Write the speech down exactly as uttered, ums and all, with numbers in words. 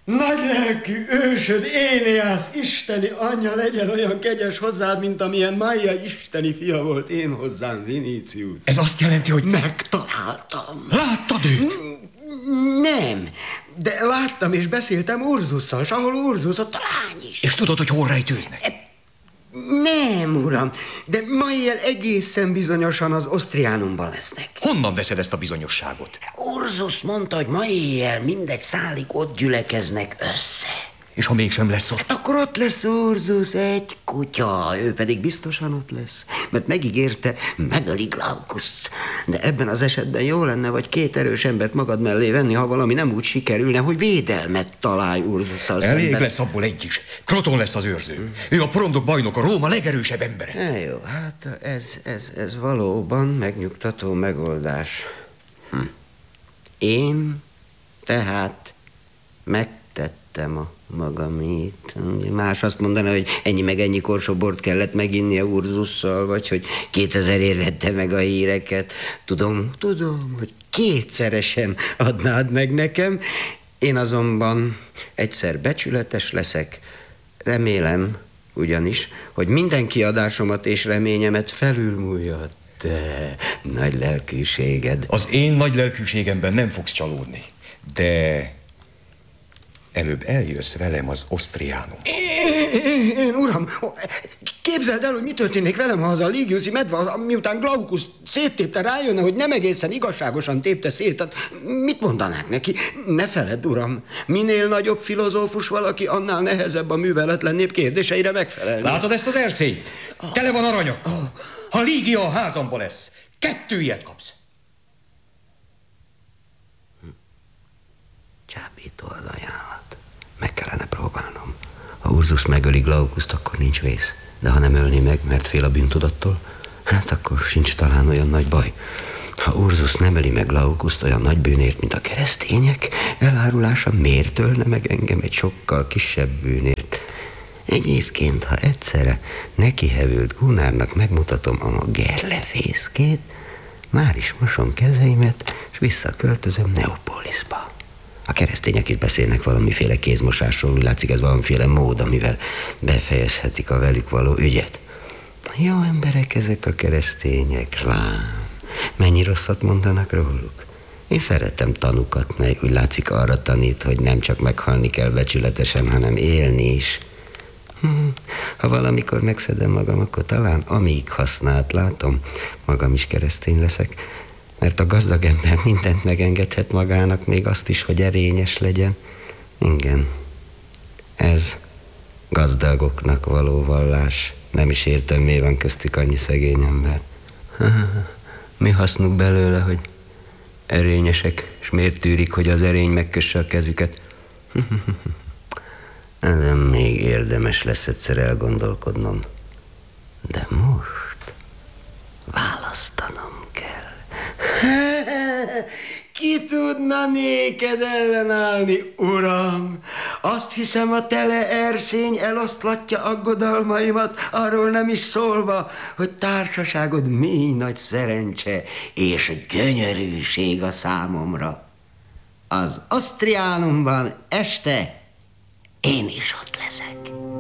Nagylelkű ősöd, Éneász, isteni anyja legyen olyan kegyes hozzád, mint amilyen Maia isteni fia volt én hozzám, Vinícius. Ez azt jelenti, hogy... Megtaláltam. Láttad őt? Nem, de láttam és beszéltem Urzusszal, s ahol Urzus, ott a lány is. És tudod, hogy hol rejtőznek? E, nem, uram, de ma éjjel egészen bizonyosan az Osztriánumban lesznek. Honnan veszed ezt a bizonyosságot? Urzus mondta, hogy ma éjjel mindegy szálig ott gyülekeznek össze. És ha mégsem lesz ott? Hát akkor ott lesz Urzus, egy kutya, ő pedig biztosan ott lesz, mert megígérte, megöli Glaukuszt. De ebben az esetben jó lenne, vagy két erős embert magad mellé venni, ha valami nem úgy sikerülne, hogy védelmet találj Urzusszal szemben. Elég lesz abból egy is. Kroton lesz az őrző. Hmm. Ő a porondok bajnoka, Róma legerősebb embere. E, jó, hát ez, ez, ez valóban megnyugtató megoldás. Hm. Én tehát megtettem a magamét. Más azt mondaná, hogy ennyi meg ennyi korsó bort kellett meginnia Urzusszal, vagy hogy kétezerért vette meg a híreket. Tudom, tudom, hogy kétszeresen adnád meg nekem. Én azonban egyszer becsületes leszek. Remélem ugyanis, hogy minden kiadásomat és reményemet felülmúlja te nagy lelkűséged. Az én nagy lelkűségemben nem fogsz csalódni, de... előbb eljössz velem az Osztriánum. Én, én, uram, képzeld el, hogy mi történik velem, ha az a Ligiuszi medve, miután Glaukus széttépte, rájönne, hogy nem egészen igazságosan tépte szét. Tehát mit mondanák neki? Ne feledd, uram, minél nagyobb filozófus valaki, annál nehezebb a műveletlennébb kérdéseire megfelelni. Látod ezt az erszélyt? Tele van aranyakkal. Ha Lígia a házamba lesz, kettő ilyet kapsz. Csábító az ajánlat. Meg kellene próbálnom. Ha Urzus megöli Glaukuszt, akkor nincs vész. De ha nem ölni meg, mert fél a bűntudattól, hát akkor sincs talán olyan nagy baj. Ha Urzus nem öli meg Glaukuszt olyan nagy bűnért, mint a keresztények, elárulása miért ölne meg engem egy sokkal kisebb bűnért? Egyébként, ha egyszerre nekihevült Gunárnak megmutatom a gerlefészkét, már is mosom kezeimet, és visszaköltözöm Neopolisba. A keresztények is beszélnek valamiféle kézmosásról, úgy látszik ez valamiféle mód, amivel befejezhetik a velük való ügyet. Jó emberek ezek a keresztények, lám. Mennyi rosszat mondanak róluk? Én szeretem tanukat, mely úgy látszik arra tanít, hogy nem csak meghalni kell becsületesen, hanem élni is. Hm, ha valamikor megszedem magam, akkor talán amíg használt látom, magam is keresztény leszek, mert a gazdag ember mindent megengedhet magának, még azt is, hogy erényes legyen. Igen, ez gazdagoknak való vallás. Nem is értem, miért van köztük annyi szegény ember. Mi hasznuk belőle, hogy erényesek, és miért tűrik, hogy az erény megkösse a kezüket? Ezen még érdemes lesz egyszer elgondolkodnom. De most választanom kell. Ki tudna néked ellenállni, uram? Azt hiszem, a tele erszény eloszlatja aggodalmaimat, arról nem is szólva, hogy társaságod mi nagy szerencse és gyönyörűség a számomra. Az Osztriánumban este én is ott leszek.